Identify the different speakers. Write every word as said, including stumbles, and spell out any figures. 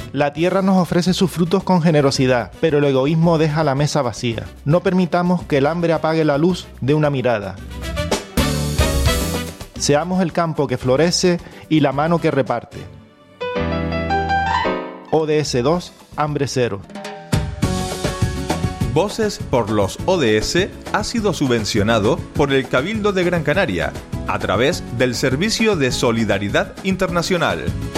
Speaker 1: La tierra nos ofrece sus frutos con generosidad, pero el egoísmo deja la mesa vacía. No permitamos que el hambre apague la luz de una mirada. Seamos el campo que florece y la mano que reparte. O D S dos, hambre cero.
Speaker 2: Voces por los O D S ha sido subvencionado por el Cabildo de Gran Canaria a través del Servicio de Solidaridad Internacional.